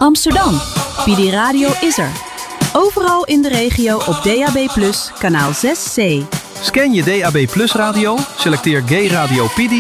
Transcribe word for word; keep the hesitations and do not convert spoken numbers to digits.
Amsterdam. Pidi Radio is er. Overal in de regio op D A B plus, kanaal zes C. Scan je D A B plus radio, selecteer Gay Radio Pidi